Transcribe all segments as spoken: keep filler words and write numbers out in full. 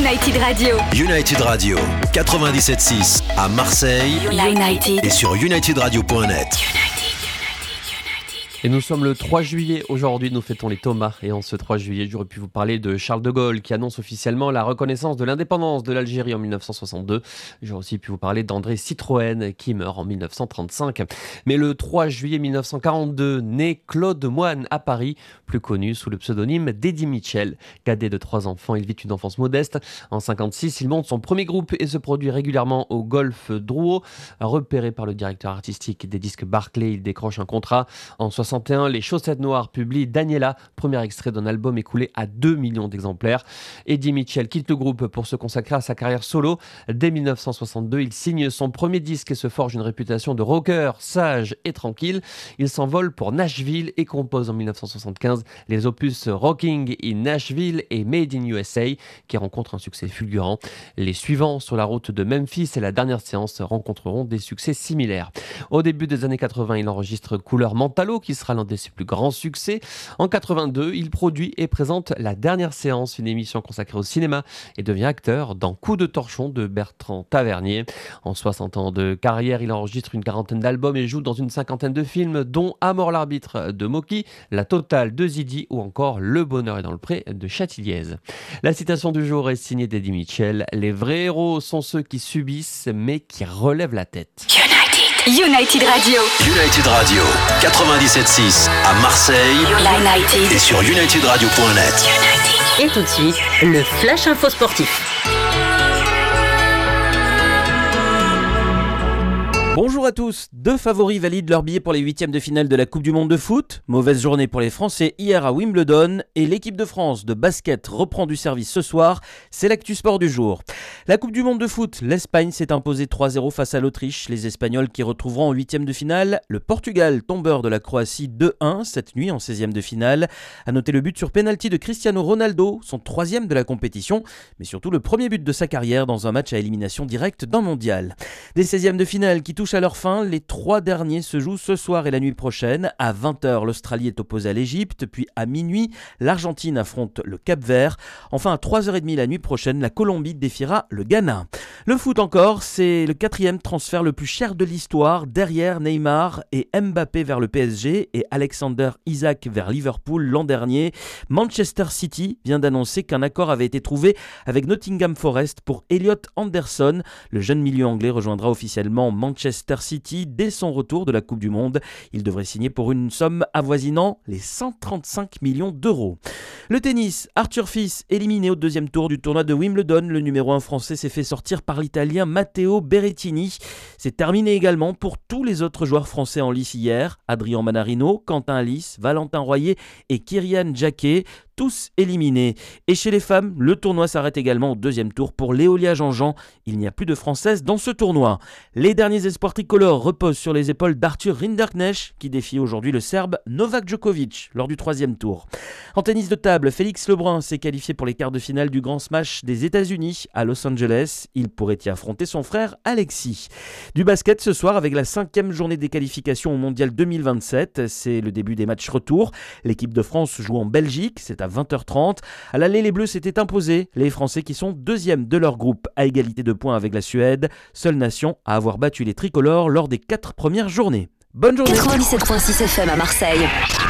United Radio. United Radio, quatre-vingt-dix-sept six à Marseille. United. Et sur united radio point net. Et nous sommes le trois juillet aujourd'hui, nous fêtons les Thomas. Et en ce trois juillet, j'aurais pu vous parler de Charles de Gaulle qui annonce officiellement la reconnaissance de l'indépendance de l'Algérie en dix-neuf cent soixante-deux. J'aurais aussi pu vous parler d'André Citroën qui meurt en dix-neuf cent trente-cinq. Mais le trois juillet mille neuf cent quarante-deux, naît Claude Moine à Paris, plus connu sous le pseudonyme d'Eddie Mitchell. Cadet de trois enfants, il vit une enfance modeste. En cinquante-six, il monte son premier groupe et se produit régulièrement au Golf Drouot. Repéré par le directeur artistique des disques Barclay, il décroche un contrat. En soixante et un, les Chaussettes Noires publient Daniela, premier extrait d'un album écoulé à deux millions d'exemplaires. Eddie Mitchell quitte le groupe pour se consacrer à sa carrière solo. Dès dix-neuf cent soixante-deux, il signe son premier disque et se forge une réputation de rocker, sage et tranquille. Il s'envole pour Nashville et compose en dix-neuf cent soixante-quinze les opus Rocking in Nashville et Made in U S A qui rencontrent un succès fulgurant. Les suivants, Sur la route de Memphis et La dernière séance, rencontreront des succès similaires. Au début des années quatre-vingts, il enregistre Couleur Mentalo qui sera l'un de ses plus grands succès. En quatre-vingt-deux, il produit et présente La dernière séance, une émission consacrée au cinéma, et devient acteur dans Coup de torchon de Bertrand Tavernier. En soixante ans de carrière, il enregistre une quarantaine d'albums et joue dans une cinquantaine de films, dont À mort l'arbitre de Mocky, La totale de Zidi ou encore Le bonheur est dans le pré de Châtilliez. La citation du jour est signée d'Eddie Mitchell. Les vrais héros sont ceux qui subissent mais qui relèvent la tête. United Radio. United Radio, quatre-vingt-dix-sept six à Marseille. United. Et sur united radio point net. Et tout de suite, le Flash Info Sportif. Bonjour à tous, deux favoris valident leur billet pour les huitièmes de finale de la Coupe du Monde de foot. Mauvaise journée pour les Français hier à Wimbledon et l'équipe de France de basket reprend du service ce soir. C'est l'actu sport du jour. La Coupe du Monde de foot, l'Espagne s'est imposée trois zéro face à l'Autriche. Les Espagnols qui retrouveront en huitièmes de finale le Portugal, tombeur de la Croatie deux un cette nuit en seizième de finale. À noter le but sur pénalty de Cristiano Ronaldo, son troisième de la compétition, mais surtout le premier but de sa carrière dans un match à élimination directe d'un mondial. Des seizièmes de finale qui touchent à leur fin, les trois derniers se jouent ce soir et la nuit prochaine. À vingt heures, l'Australie est opposée à l'Égypte, puis à minuit, l'Argentine affronte le Cap-Vert. Enfin, à trois heures trente la nuit prochaine, la Colombie défiera le Ghana. Le foot encore, c'est le quatrième transfert le plus cher de l'histoire, derrière Neymar et Mbappé vers le P S G et Alexander Isak vers Liverpool l'an dernier. Manchester City vient d'annoncer qu'un accord avait été trouvé avec Nottingham Forest pour Elliot Anderson. Le jeune milieu anglais rejoindra officiellement Manchester City dès son retour de la Coupe du Monde. Il devrait signer pour une somme avoisinant les cent trente-cinq millions d'euros. Le tennis, Arthur Fils éliminé au deuxième tour du tournoi de Wimbledon. Le numéro un français s'est fait sortir par l'Italien Matteo Berrettini. C'est terminé également pour tous les autres joueurs français en lice hier. Adrien Manarino, Quentin Lys, Valentin Royer et Kyrian Jacquet, tous éliminés. Et chez les femmes, le tournoi s'arrête également au deuxième tour pour Léolia Jean-Jean. Il n'y a plus de Françaises dans ce tournoi. Les derniers espoirs tricolores reposent sur les épaules d'Arthur Rinderknecht qui défie aujourd'hui le Serbe Novak Djokovic lors du troisième tour. En tennis de table, Félix Lebrun s'est qualifié pour les quarts de finale du Grand Smash des États-Unis à Los Angeles. Il pourrait y affronter son frère Alexis. Du basket ce soir avec la cinquième journée des qualifications au Mondial deux mille vingt-sept. C'est le début des matchs retour. L'équipe de France joue en Belgique, c'est à vingt heures trente. À l'aller, les Bleus s'étaient imposés. Les Français qui sont deuxièmes de leur groupe à égalité de points avec la Suède, seule nation à avoir battu les tricolores lors des quatre premières journées. Bonne journée. quatre-vingt-dix-sept virgule six F M à Marseille.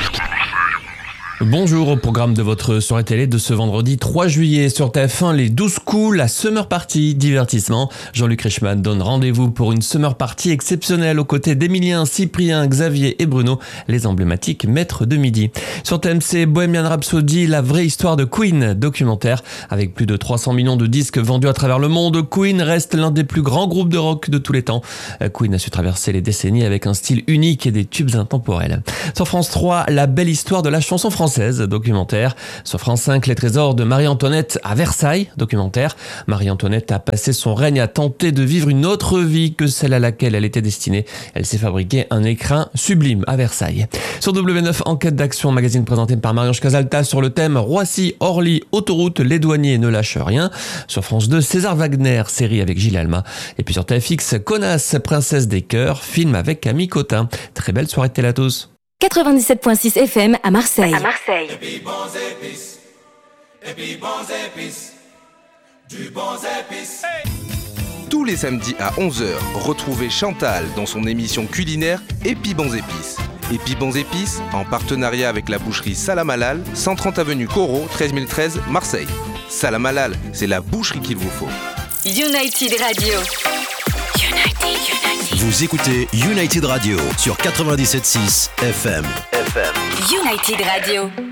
Bonjour, au programme de votre soirée télé de ce vendredi trois juillet sur T F un, les douze coups, la Summer Party, divertissement. Jean-Luc Reichmann donne rendez-vous pour une Summer Party exceptionnelle aux côtés d'Emilien, Cyprien, Xavier et Bruno, les emblématiques maîtres de midi. Sur T M C, Bohemian Rhapsody, la vraie histoire de Queen, documentaire. Avec plus de trois cents millions de disques vendus à travers le monde, Queen reste l'un des plus grands groupes de rock de tous les temps. Queen a su traverser les décennies avec un style unique et des tubes intemporels. Sur France trois, la belle histoire de la chanson française. Documentaire. Sur France cinq, les trésors de Marie-Antoinette à Versailles, documentaire. Marie-Antoinette a passé son règne à tenter de vivre une autre vie que celle à laquelle elle était destinée. Elle s'est fabriqué un écrin sublime à Versailles. Sur W neuf, enquête d'action, magazine présenté par Marie-Ange Casalta sur le thème Roissy, Orly, autoroute, les douaniers ne lâchent rien. Sur France deux, César Wagner, série avec Gilles Alma. Et puis sur T F X, Connasse, princesse des cœurs, film avec Camille Cotin. Très belle soirée de télé à tous. quatre-vingt-dix-sept virgule six F M à Marseille. À Marseille. Et puis bons épices, et puis bons épices, du bon épices. Tous les samedis à onze heures, retrouvez Chantal dans son émission culinaire Épi Bons Épices. Épi Bons Épices, en partenariat avec la boucherie Salam Halal, cent trente avenue Corot, treize mille treize, Marseille. Salam Halal, c'est la boucherie qu'il vous faut. United Radio. United, United. Vous écoutez United Radio sur quatre-vingt-dix-sept virgule six F M. United Radio.